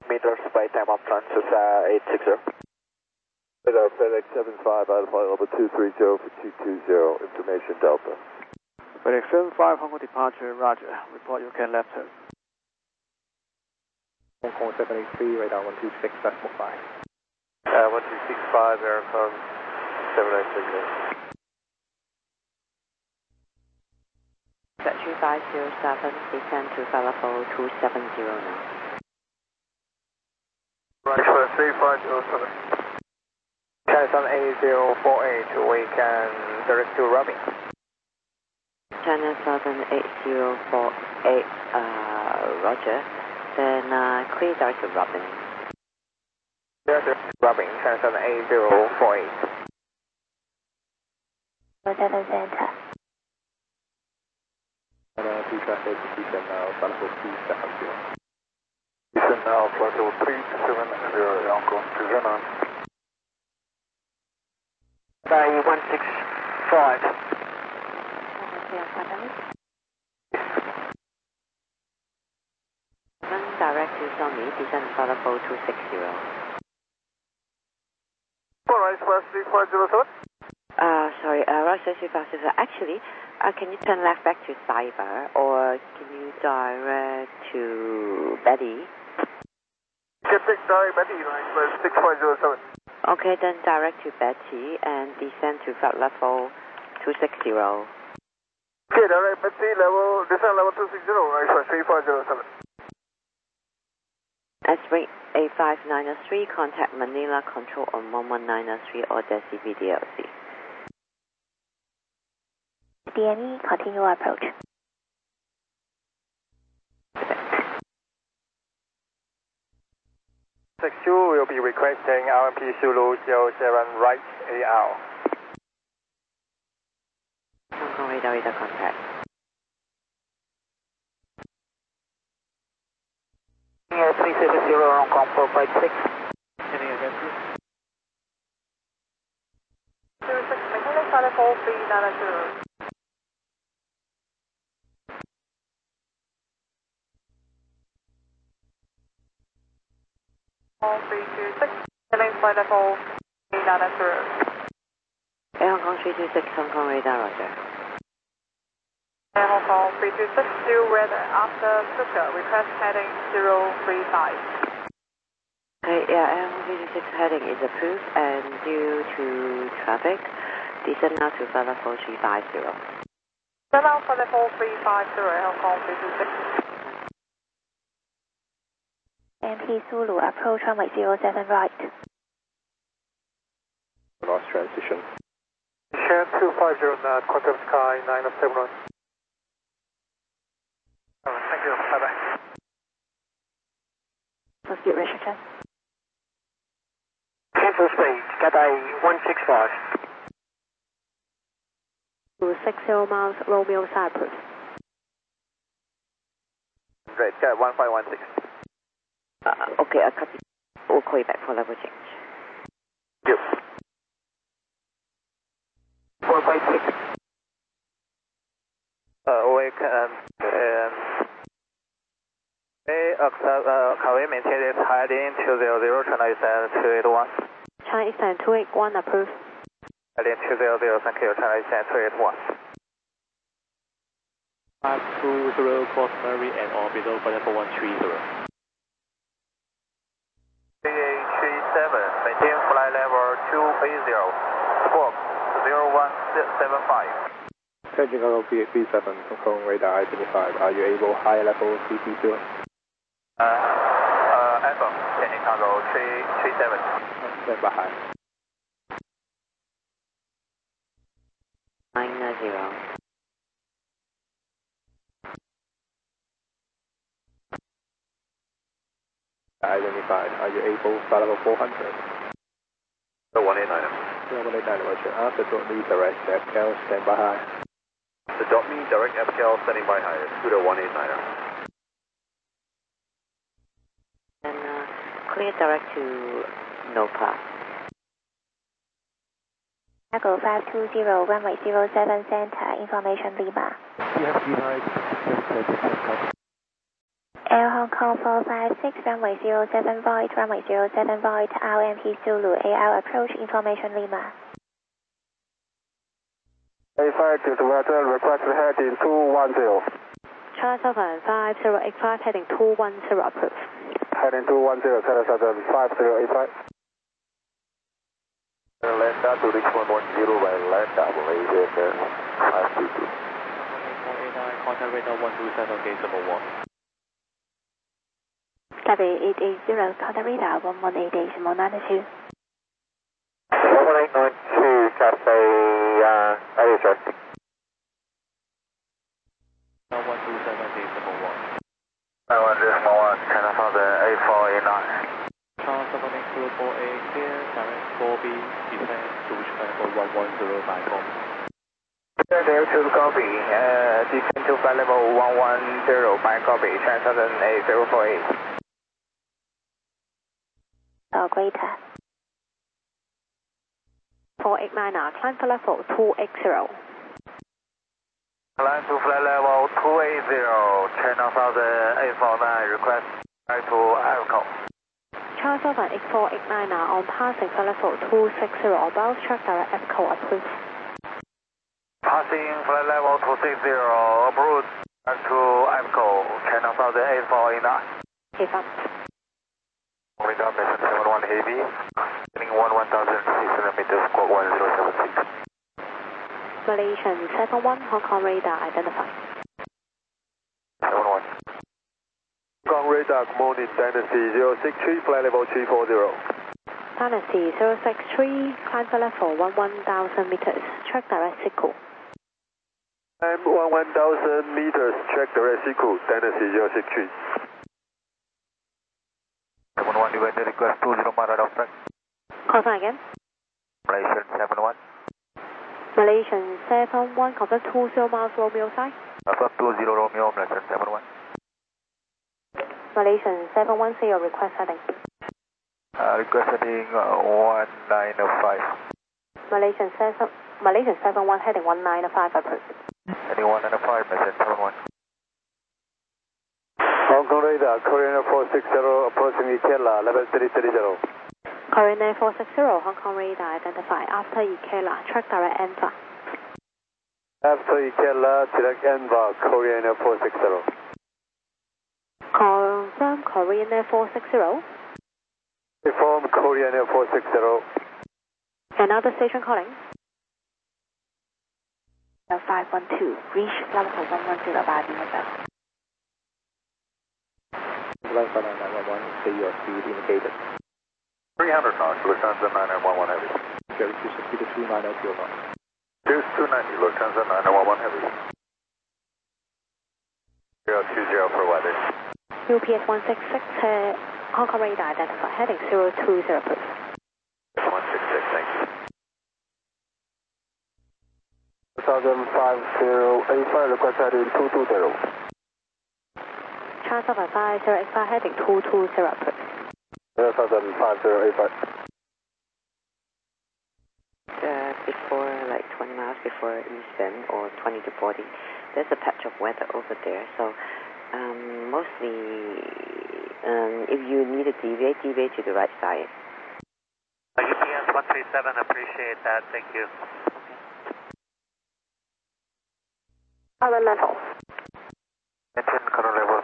Meters by time of transfer 860. Radar FedEx 75 out of flight level 230 for 220, information Delta. FedEx 75, Hong Kong departure, roger. Report you can left turn. Hong Kong 783, radar 126.5. 1265, Aircon 793. Battery 507, descend to level 270 now. Right, 3507. China 8048, we can direct to Robin. China 78048, roger. Then clear direct to Robin. Robin, China 78048. 07 Center. Two traffic, descend now, flight level 370. Descend now, flight level 370, Hong present on. By 165. Direct to Xiaomi, descend to level 260. Alright, flight 3507. Sorry, Roger 3507. Actually, can you turn left back to Cyber, or can you direct to Betty? Get back direct Betty, line flight 6507. Okay, then direct to Betty and descend to flight level 260. Okay, direct Betty, descend level 260, right flight 3507. S-Ring A5903, contact Manila Control on 11903 or Desi DLC. DME, continue approach. You will be requesting RMP Zulu 07 right AL. Hong Kong radar contact. Air 370 Hong Kong 456. Heading again, please. 06, maintain flight level 390. Hong Kong 326, heading flight level 390. Air Hong Kong 326, Hong Kong radar, roger. Air Hong Kong 326, still weather after Stuka, request heading 035. Okay, yeah, Air Hong Kong 326 heading is approved and due to traffic, descend now to flight level 350. Send out flight level 350, Air Hong Kong 326. MP Zulu, approach runway 07 right. Lost transition. Shan 250 knot, Quantum Sky 971. Thank you, bye bye. Let's get Richardson. Cancel stage, Cathay 165. 260 miles, Romeo Cyprus. Right, got 1516. Okay, I'll copy. We'll call you back for level change. Yep. 456. We can can we maintain this heading 200, China Eastern 281? China Eastern 281, approved. Heading 200, thank you, China Eastern 281. 520 cross Murray and orbital flight level 130. 3837, maintain flight level 280, squawk 0175. Technical B37, Hong Kong radar I-25. Are you able high level 330? Alpha, technical 337. Stand by high. 990. I-25. Are you able flight level 400? 189. 189, roger. After dot me direct FKL, stand by high. The .me direct FKL standing by high, Scooter 189. And clear direct to NOPA. Echo 520, runway 07 center, information Lima. You have denied Air Hong Kong 456, runway 07 void, runway 07 void, RMP Zulu, AL approach, information Lima. 85 to Hotel, request heading 210. China Southern 5085 heading 210 approved. Heading 210, China Southern 5085. Land to reach 110 by land Malaysia 522. 489, contact radar 127, gate 1. W 880, contact radar 1188, 1892, Cafe, Asia. 127, gate 1. 91, China Southern 8489. China Southern 048, clear, direct 4B, descend to reach level 110 by com. There to copy, descend to flight level 110 by copy, China Southern 8048. Greater. 489, climb for level 280. Climb to flight level 280, China Southern 849, request back to Alcon. China Southern 8489 on passing flight level 260, about track direct EPCO approved. Passing flight level 260, approved back to Alcon, China Southern 849. Heavy. Radar mission 71 heavy, heading 11,600 meters, squawk 1076. Malaysian 71, Hong Kong radar identified. 71. Hong Kong radar, good morning, Dynasty 063, flight level 340. Dynasty 063, climb for level 11,000 meters, track direct SICO. I'm 11,000 meters, track direct SICO, Dynasty 063. 71, you the request 20 miles of track. Confirm again. Malaysian 71. Malaysian 71, confirm 20 miles Romeo side. Affirm 20 Romeo, Malaysian 71. Malaysian 71, see your request heading. Request heading 1905. Malaysian 71 heading 195 approved. Heading 195, Malaysian 71. Hong Kong radar, Korean Air 460, approaching Ikela, level 330. Korean Air 460, Hong Kong radar identified after Ikela, track direct ENVA. After Ikela, direct ENVA, Korean Air 460. Confirm Korean Air 460. Inform Korean Air 460. Another station calling. 512, reach level 110 by Lima. Line 5911, see your speed indicated. 300 knots, Lufthansa 911 Heavy. Jerry 260 to 290 pure knots. Here's 290, Lufthansa 911 Heavy. 020 for weather. UPS 166, Hong Kong radar identified, heading 020 approved. 166, thank you. 2050, request heading 220. China Southern 5085, heading 220 approved. 5085. Before, like 20 miles before Eastern or 20 to 40, there's a patch of weather over there, so mostly if you need to deviate to the right side. UPS 137, appreciate that, thank you. Other level. Maintain current level